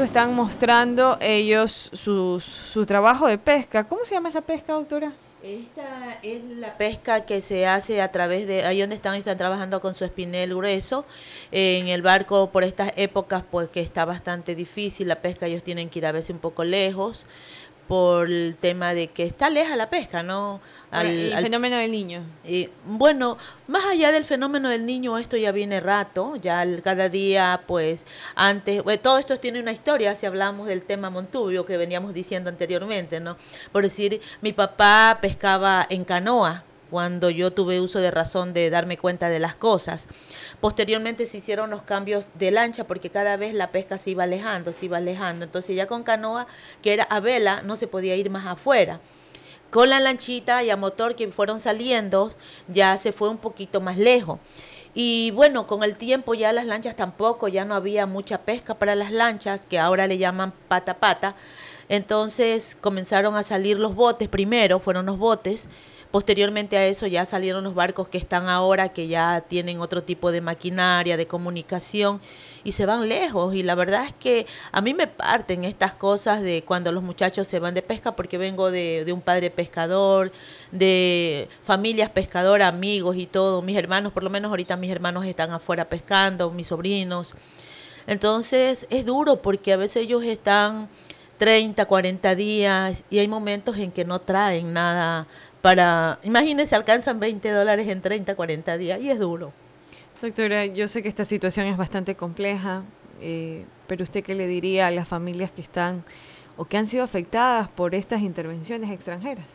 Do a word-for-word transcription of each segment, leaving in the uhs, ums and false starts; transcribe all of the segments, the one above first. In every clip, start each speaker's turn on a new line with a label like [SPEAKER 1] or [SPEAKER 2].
[SPEAKER 1] están mostrando ellos sus, su trabajo de pesca. ¿Cómo se llama esa pesca, doctora?
[SPEAKER 2] Esta es la pesca que se hace a través de, ahí donde están, están trabajando con su espinel grueso, eh, en el barco por estas épocas pues que está bastante difícil la pesca, ellos tienen que ir a veces un poco lejos, por el tema de que está leja la pesca, ¿no?
[SPEAKER 1] Al, el
[SPEAKER 2] al,
[SPEAKER 1] fenómeno del niño.
[SPEAKER 2] Eh, bueno, más allá del fenómeno del niño, esto ya viene rato, ya el, cada día, pues, antes, bueno, todo esto tiene una historia, si hablamos del tema Montubio, que veníamos diciendo anteriormente, ¿no? Por decir, mi papá pescaba en canoa, cuando yo tuve uso de razón de darme cuenta de las cosas. Posteriormente se hicieron los cambios de lancha porque cada vez la pesca se iba alejando, se iba alejando. Entonces ya con canoa, que era a vela, no se podía ir más afuera. Con la lanchita y a motor que fueron saliendo, ya se fue un poquito más lejos. Y bueno, con el tiempo ya las lanchas tampoco, ya no había mucha pesca para las lanchas, que ahora le llaman pata pata. Entonces comenzaron a salir los botes, primero fueron los botes, posteriormente a eso ya salieron los barcos que están ahora, que ya tienen otro tipo de maquinaria, de comunicación, y se van lejos. Y la verdad es que a mí me parten estas cosas de cuando los muchachos se van de pesca, porque vengo de, de un padre pescador, de familias pescadoras, amigos y todo. Mis hermanos, por lo menos ahorita mis hermanos están afuera pescando, mis sobrinos. Entonces es duro porque a veces ellos están treinta, cuarenta días y hay momentos en que no traen nada para, imagínense, alcanzan veinte dólares en treinta, cuarenta días y es duro.
[SPEAKER 1] Doctora, yo sé que esta situación es bastante compleja, eh, pero ¿usted qué le diría a las familias que están o que han sido afectadas por estas intervenciones extranjeras?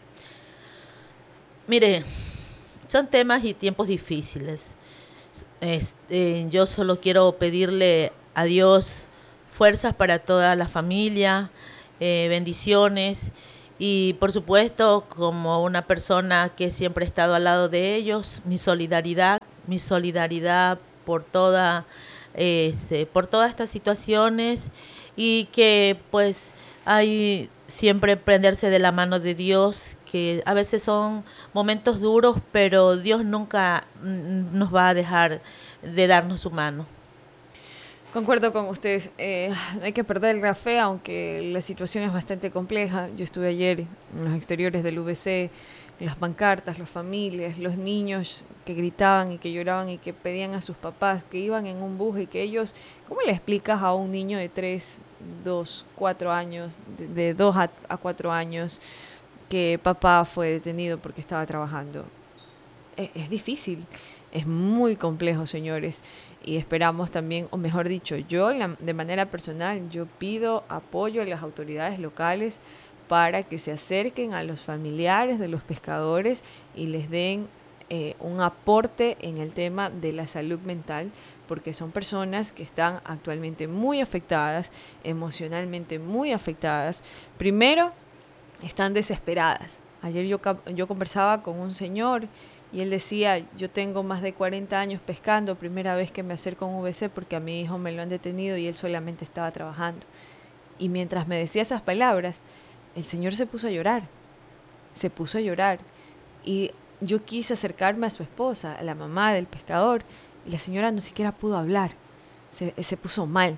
[SPEAKER 2] Mire, son temas y tiempos difíciles. Este, yo solo quiero pedirle a Dios fuerzas para toda la familia, eh, bendiciones y por supuesto como una persona que siempre he estado al lado de ellos, mi solidaridad, mi solidaridad por toda, eh, por todas estas situaciones y que pues hay siempre prenderse de la mano de Dios, que a veces son momentos duros, pero Dios nunca nos va a dejar de darnos su mano.
[SPEAKER 1] Concuerdo con ustedes, eh, hay que perder la fe, aunque la situación es bastante compleja. Yo estuve ayer en los exteriores del U B C, las pancartas, las familias, los niños que gritaban y que lloraban y que pedían a sus papás, que iban en un bus y que ellos, ¿cómo le explicas a un niño de tres, dos, cuatro años, de, de dos a, a cuatro años, que papá fue detenido porque estaba trabajando? Es, es difícil. Es muy complejo, señores, y esperamos también, o mejor dicho, yo la, de manera personal, yo pido apoyo a las autoridades locales para que se acerquen a los familiares de los pescadores y les den eh, un aporte en el tema de la salud mental, porque son personas que están actualmente muy afectadas, emocionalmente muy afectadas. Primero, están desesperadas. Ayer yo, yo conversaba con un señor y él decía, yo tengo más de cuarenta años pescando, primera vez que me acerco a un U B C porque a mi hijo me lo han detenido y él solamente estaba trabajando. Y mientras me decía esas palabras, el señor se puso a llorar, se puso a llorar. Y yo quise acercarme a su esposa, a la mamá del pescador, y la señora no siquiera pudo hablar, se, se puso mal.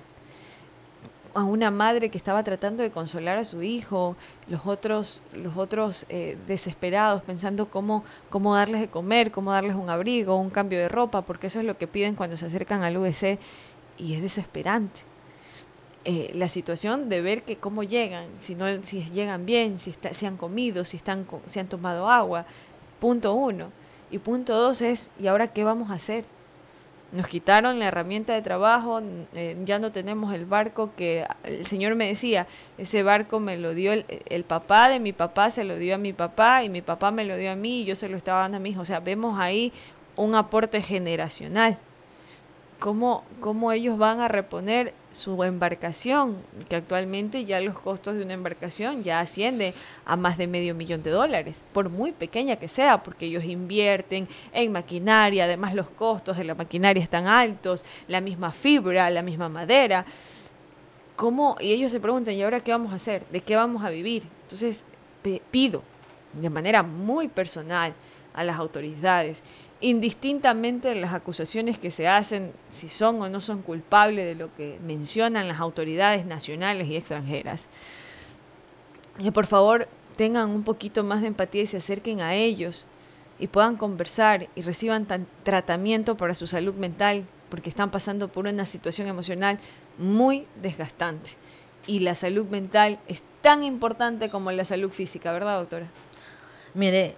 [SPEAKER 1] A una madre que estaba tratando de consolar a su hijo, los otros, los otros eh, desesperados, pensando cómo, cómo darles de comer, cómo darles un abrigo, un cambio de ropa, porque eso es lo que piden cuando se acercan al U B C, y es desesperante. Eh, la situación de ver que cómo llegan, si no, si llegan bien, si, está, si han comido, si, están, si han tomado agua, punto uno. Y punto dos es, ¿y ahora qué vamos a hacer? Nos quitaron la herramienta de trabajo, eh, ya no tenemos el barco que el señor me decía, ese barco me lo dio el, el papá de mi papá, se lo dio a mi papá y mi papá me lo dio a mí y yo se lo estaba dando a mi hijo. O sea, vemos ahí un aporte generacional. ¿Cómo, cómo ellos van a reponer su embarcación? Que actualmente ya los costos de una embarcación ya ascienden a más de medio millón de dólares, por muy pequeña que sea, porque ellos invierten en maquinaria, además los costos de la maquinaria están altos, la misma fibra, la misma madera. ¿Cómo? Y ellos se preguntan, ¿y ahora qué vamos a hacer? ¿De qué vamos a vivir? Entonces, pido de manera muy personal a las autoridades indistintamente de las acusaciones que se hacen, si son o no son culpables de lo que mencionan las autoridades nacionales y extranjeras, que por favor tengan un poquito más de empatía y se acerquen a ellos y puedan conversar y reciban tan, tratamiento para su salud mental, porque están pasando por una situación emocional muy desgastante. Y la salud mental es tan importante como la salud física, ¿verdad, doctora?
[SPEAKER 2] Mire,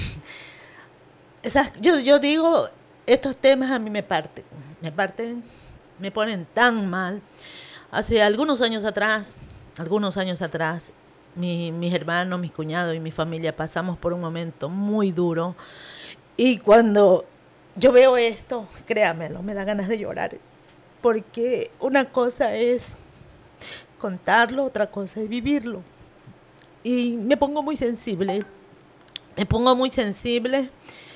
[SPEAKER 2] esas, yo, yo digo, estos temas a mí me parten, me parten, me ponen tan mal. Hace algunos años atrás, algunos años atrás, mi, mis hermanos, mis cuñados y mi familia pasamos por un momento muy duro. Y cuando yo veo esto, créamelo, me da ganas de llorar. Porque una cosa es contarlo, otra cosa es vivirlo. Y me pongo muy sensible, me pongo muy sensible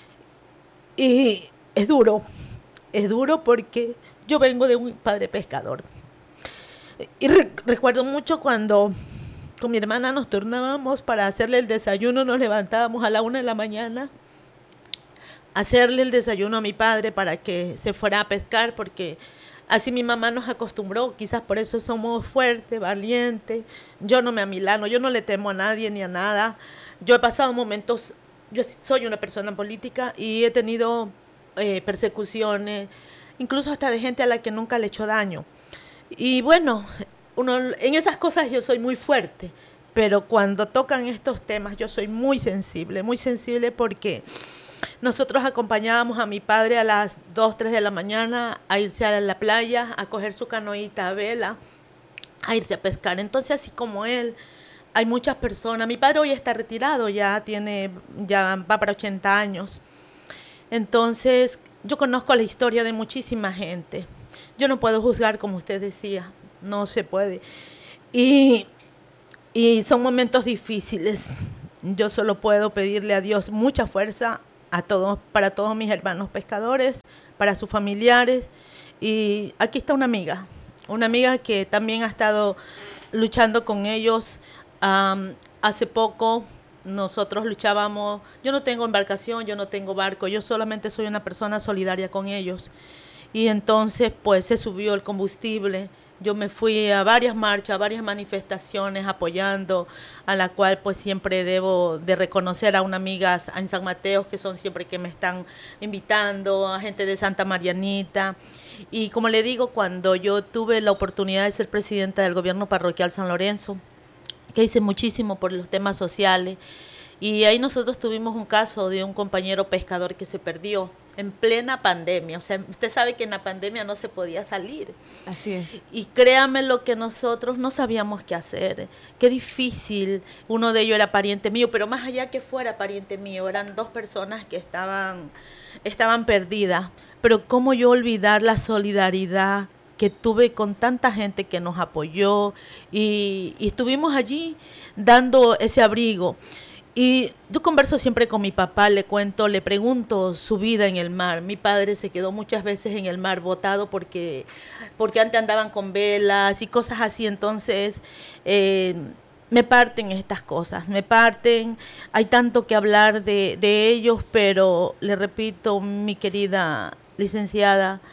[SPEAKER 2] y es duro, es duro porque yo vengo de un padre pescador. Y re- recuerdo mucho cuando con mi hermana nos turnábamos para hacerle el desayuno, nos levantábamos a la una de la mañana, hacerle el desayuno a mi padre para que se fuera a pescar, porque así mi mamá nos acostumbró, quizás por eso somos fuertes, valientes. Yo no me amilano, yo no le temo a nadie ni a nada. Yo he pasado momentos, yo soy una persona política y he tenido eh, persecuciones, incluso hasta de gente a la que nunca le he hecho daño. Y bueno, uno, en esas cosas yo soy muy fuerte, pero cuando tocan estos temas yo soy muy sensible, muy sensible porque nosotros acompañábamos a mi padre a las dos, tres de la mañana a irse a la playa, a coger su canoita a vela, a irse a pescar. Entonces, así como él, hay muchas personas. Mi padre hoy está retirado, ya tiene, ya va para ochenta años. Entonces, yo conozco la historia de muchísima gente. Yo no puedo juzgar, como usted decía, no se puede. Y, y son momentos difíciles. Yo solo puedo pedirle a Dios mucha fuerza a todos, para todos mis hermanos pescadores, para sus familiares. Y aquí está una amiga, una amiga que también ha estado luchando con ellos. Um, hace poco nosotros luchábamos, yo no tengo embarcación, yo no tengo barco, yo solamente soy una persona solidaria con ellos. Y entonces pues se subió el combustible. Yo me fui a varias marchas, a varias manifestaciones apoyando, a la cual pues siempre debo de reconocer a unas amigas en San Mateo que son siempre que me están invitando, a gente de Santa Marianita. Y como le digo, cuando yo tuve la oportunidad de ser presidenta del gobierno parroquial San Lorenzo, que hice muchísimo por los temas sociales, y ahí nosotros tuvimos un caso de un compañero pescador que se perdió en plena pandemia. O sea, usted sabe que en la pandemia no se podía salir.
[SPEAKER 1] Así es.
[SPEAKER 2] Y créame lo que nosotros no sabíamos qué hacer. Qué difícil. Uno de ellos era pariente mío, pero más allá que fuera pariente mío, eran dos personas que estaban, estaban perdidas. Pero cómo yo olvidar la solidaridad que tuve con tanta gente que nos apoyó y, y estuvimos allí dando ese abrigo. Y yo converso siempre con mi papá, le cuento, le pregunto su vida en el mar. Mi padre se quedó muchas veces en el mar botado porque, porque antes andaban con velas y cosas así. Entonces eh, me parten estas cosas, me parten. Hay tanto que hablar de, de ellos, pero le repito, mi querida licenciada,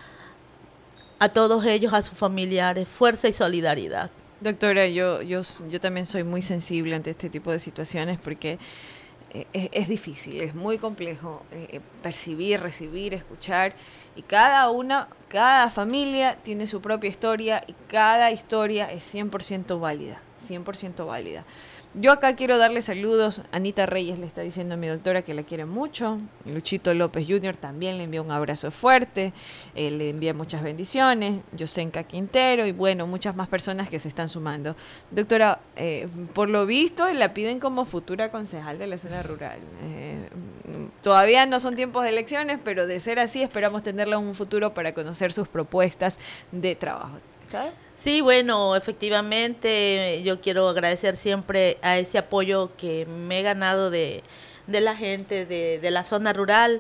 [SPEAKER 2] a todos ellos, a sus familiares, fuerza y solidaridad.
[SPEAKER 1] Doctora, yo, yo, yo también soy muy sensible ante este tipo de situaciones porque eh, es, es difícil, es muy complejo eh, percibir, recibir, escuchar, y cada una, cada familia tiene su propia historia y cada historia es cien por ciento válida, cien por ciento válida. Yo acá quiero darle saludos. Anita Reyes le está diciendo a mi doctora que la quiere mucho. Luchito López junior también le envía un abrazo fuerte. Eh, le envía muchas bendiciones. Yosenka Quintero y bueno, muchas más personas que se están sumando. Doctora, eh, por lo visto la piden como futura concejal de la zona rural. Eh, todavía no son tiempos de elecciones, pero de ser así esperamos tenerla en un futuro para conocer sus propuestas de trabajo. ¿Sabe?
[SPEAKER 2] Sí, bueno, efectivamente yo quiero agradecer siempre a ese apoyo que me he ganado de, de la gente de, de la zona rural.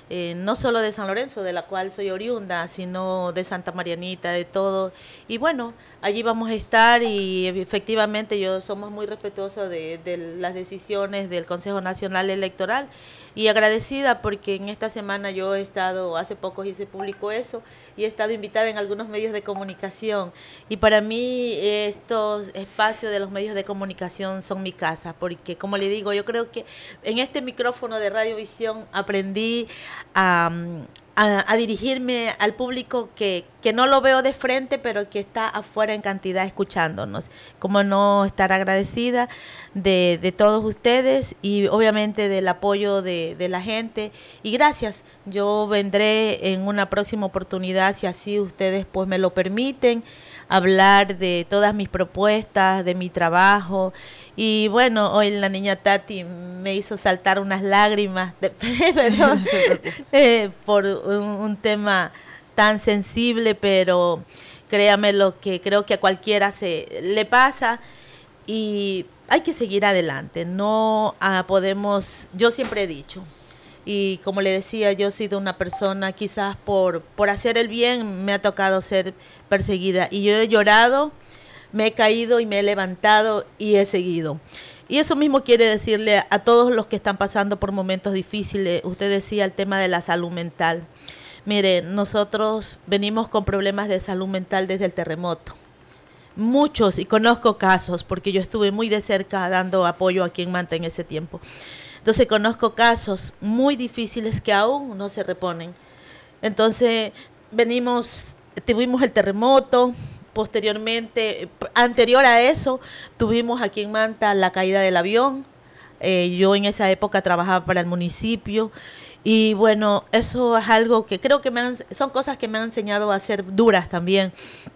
[SPEAKER 2] eh, no solo de San Lorenzo, de la cual soy oriunda, sino de Santa Marianita, de todo. Y bueno, allí vamos a estar y efectivamente yo somos muy respetuosos de, de las decisiones del Consejo Nacional Electoral y agradecida porque en esta semana yo he estado, hace poco hice público eso, y he estado invitada en algunos medios de comunicación. Y para mí estos espacios de los medios de comunicación son mi casa, porque como le digo, yo creo que en este micrófono de Radiovisión aprendí a, a, a dirigirme al público que, que no lo veo de frente, pero que está afuera en cantidad escuchándonos. Como no estar agradecida de, de todos ustedes y obviamente del apoyo de, de la gente. Y gracias, yo vendré en una próxima oportunidad, si así ustedes pues me lo permiten, hablar de todas mis propuestas, de mi trabajo. Y bueno, hoy la niña Tati me hizo saltar unas lágrimas de, perdón, eh, por un, un tema tan sensible, pero créame lo que creo que a cualquiera se le pasa y hay que seguir adelante. No ah, podemos, yo siempre he dicho, y como le decía, yo he sido una persona quizás por, por hacer el bien me ha tocado ser perseguida y yo he llorado, me he caído y me he levantado y he seguido. Y eso mismo quiere decirle a todos los que están pasando por momentos difíciles. Usted decía el tema de la salud mental. Mire, nosotros venimos con problemas de salud mental desde el terremoto. Muchos, y conozco casos, porque yo estuve muy de cerca dando apoyo aquí en Manta en ese tiempo. Entonces conozco casos muy difíciles que aún no se reponen. Entonces venimos, tuvimos el terremoto, posteriormente, anterior a eso, tuvimos aquí en Manta la caída del avión. Eh, yo en esa época trabajaba para el municipio y bueno, eso es algo que creo que me han, son cosas que me han enseñado a ser duras también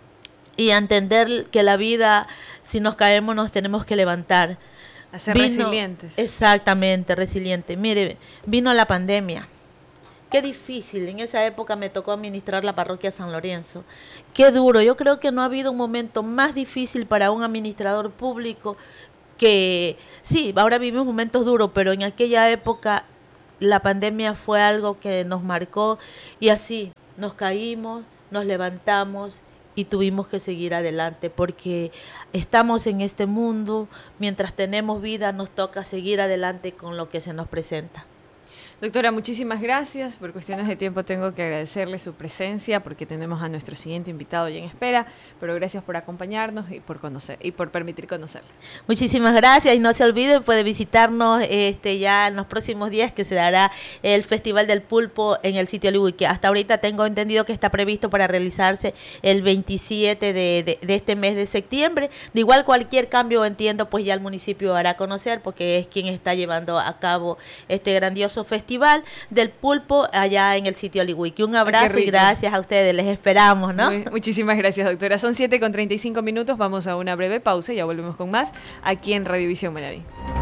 [SPEAKER 2] y a entender que la vida, si nos caemos, nos tenemos que levantar.
[SPEAKER 1] A ser
[SPEAKER 2] Vino,
[SPEAKER 1] resilientes.
[SPEAKER 2] Exactamente, resiliente. Mire, vino la pandemia. Qué difícil, en esa época me tocó administrar la parroquia San Lorenzo. Qué duro, yo creo que no ha habido un momento más difícil para un administrador público que, sí, ahora vivimos momentos duros, pero en aquella época la pandemia fue algo que nos marcó y así nos caímos, nos levantamos y tuvimos que seguir adelante porque estamos en este mundo, mientras tenemos vida nos toca seguir adelante con lo que se nos presenta.
[SPEAKER 1] Doctora, muchísimas gracias. Por cuestiones de tiempo tengo que agradecerle su presencia porque tenemos a nuestro siguiente invitado ya en espera, pero gracias por acompañarnos y por conocer y por permitir conocerle.
[SPEAKER 2] Muchísimas gracias y no se olviden, puede visitarnos este ya en los próximos días que se dará el Festival del Pulpo en el sitio Liwi, que hasta ahorita tengo entendido que está previsto para realizarse el veintisiete de, de, de este mes de septiembre. De igual cualquier cambio entiendo pues ya el municipio hará conocer porque es quien está llevando a cabo este grandioso festival del pulpo allá en el sitio Aliwiki. Un abrazo y gracias a ustedes, les esperamos, ¿no?
[SPEAKER 1] Muy, muchísimas gracias, doctora. Son siete con treinta y cinco minutos, vamos a una breve pausa y ya volvemos con más aquí en Radiovisión Manaví.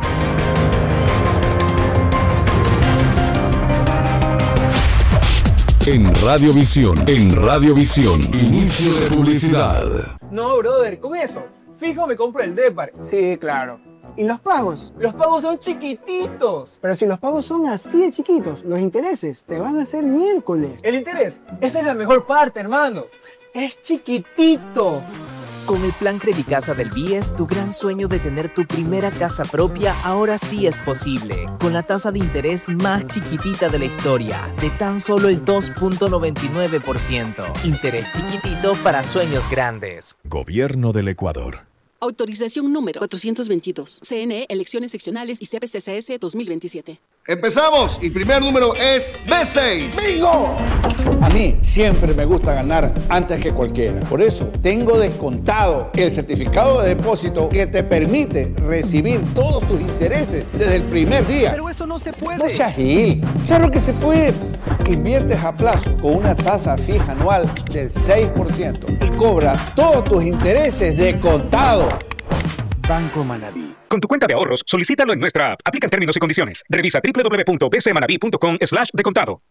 [SPEAKER 3] En Radiovisión, en Radiovisión, inicio de publicidad.
[SPEAKER 4] No, brother, con eso, fijo me compro el Depar.
[SPEAKER 5] Sí, claro. ¿Y los pagos?
[SPEAKER 4] Los pagos son chiquititos.
[SPEAKER 5] Pero si los pagos son así de chiquitos, los intereses te van a hacer miércoles.
[SPEAKER 4] El interés, esa es la mejor parte, hermano. Es chiquitito.
[SPEAKER 6] Con el plan Credicasa del B I E S, tu gran sueño de tener tu primera casa propia ahora sí es posible. Con la tasa de interés más chiquitita de la historia, de tan solo el dos punto noventa y nueve por ciento. Interés chiquitito para sueños grandes.
[SPEAKER 3] Gobierno del Ecuador.
[SPEAKER 7] Autorización número cuatrocientos veintidós. C N E, Elecciones Seccionales y C P C C S dos mil veintisiete.
[SPEAKER 8] Empezamos y primer número es B seis.
[SPEAKER 9] ¡Bingo! A mí siempre me gusta ganar antes que cualquiera. Por eso tengo descontado el certificado de depósito que te permite recibir todos tus intereses desde el primer día.
[SPEAKER 6] Pero eso no se puede.
[SPEAKER 9] No seas gil. Claro que se puede. Inviertes a plazo con una tasa fija anual del seis por ciento y cobras todos tus intereses de contado.
[SPEAKER 10] Banco Manaví. Con tu cuenta de ahorros, solicítalo en nuestra app. Aplican términos y condiciones. Revisa doble u doble u doble u punto b c manaví punto com slash de contado.